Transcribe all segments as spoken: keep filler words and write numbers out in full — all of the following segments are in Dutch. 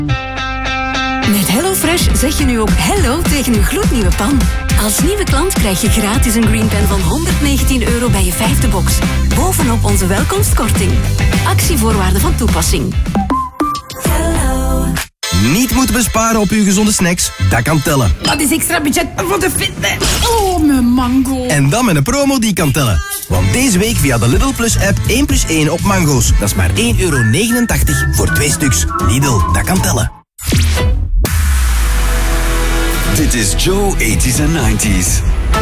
Met HelloFresh zeg je nu ook hello tegen uw gloednieuwe pan. Als nieuwe klant krijg je gratis een Green Pen van honderdnegentien euro bij je vijfde box. Bovenop onze welkomstkorting. Actievoorwaarden van toepassing. Hello. Niet moeten besparen op uw gezonde snacks? Dat kan tellen. Dat is extra budget voor de fitness. Oh, mijn mango. En dan met een promo die kan tellen. Want deze week via de Lidl Plus app één plus één op mango's. Dat is maar één euro negenentachtig voor twee stuks. Lidl, dat kan tellen. Dit is Joe eighties en nineties.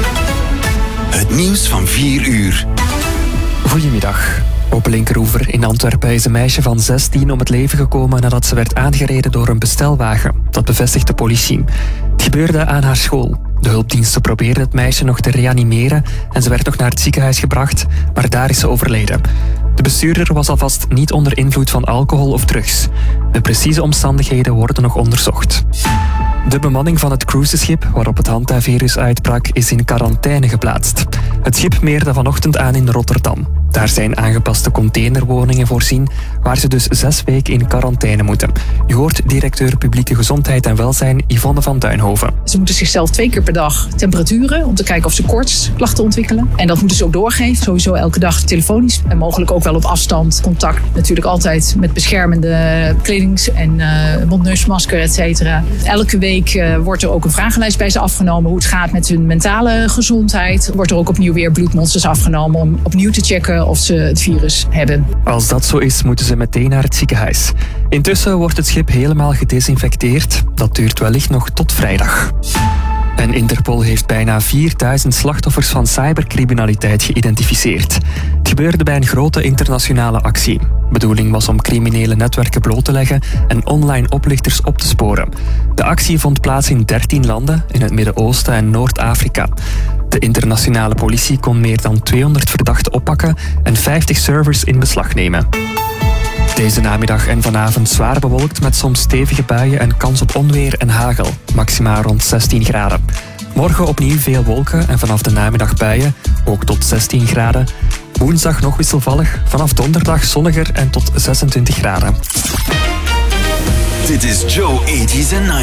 Het nieuws van vier uur. Goedemiddag. Op Linkeroever in Antwerpen is een meisje van zestien om het leven gekomen nadat ze werd aangereden door een bestelwagen. Dat bevestigt de politie. Het gebeurde aan haar school. De hulpdiensten probeerden het meisje nog te reanimeren en ze werd nog naar het ziekenhuis gebracht, maar daar is ze overleden. De bestuurder was alvast niet onder invloed van alcohol of drugs. De precieze omstandigheden worden nog onderzocht. De bemanning van het cruiseschip waarop het Hanta-virus uitbrak is in quarantaine geplaatst. Het schip meerde vanochtend aan in Rotterdam. Daar zijn aangepaste containerwoningen voorzien, waar ze dus zes weken in quarantaine moeten. Je hoort directeur Publieke Gezondheid en Welzijn Yvonne van Duinhoven. Ze moeten zichzelf twee keer per dag temperaturen om te kijken of ze koortsklachten ontwikkelen. En dat moeten ze ook doorgeven, sowieso elke dag telefonisch en mogelijk ook wel op afstand. Contact natuurlijk altijd met beschermende kledings- en uh, mond-neusmasker, et cetera. Elke week uh, wordt er ook een vragenlijst bij ze afgenomen hoe het gaat met hun mentale gezondheid. Wordt er ook opnieuw weer bloedmonsters afgenomen om opnieuw te checken of ze het virus hebben. Als dat zo is, moeten ze meteen naar het ziekenhuis. Intussen wordt het schip helemaal gedesinfecteerd. Dat duurt wellicht nog tot vrijdag. En Interpol heeft bijna vierduizend slachtoffers van cybercriminaliteit geïdentificeerd. Het gebeurde bij een grote internationale actie. De bedoeling was om criminele netwerken bloot te leggen en online oplichters op te sporen. De actie vond plaats in dertien landen in het Midden-Oosten en Noord-Afrika. De internationale politie kon meer dan tweehonderd verdachten oppakken en vijftig servers in beslag nemen. Deze namiddag en vanavond zwaar bewolkt met soms stevige buien en kans op onweer en hagel. Maximaal rond zestien graden. Morgen opnieuw veel wolken en vanaf de namiddag buien, ook tot zestien graden. Woensdag nog wisselvallig, vanaf donderdag zonniger en tot zesentwintig graden. Dit is Joe eighties en nineties.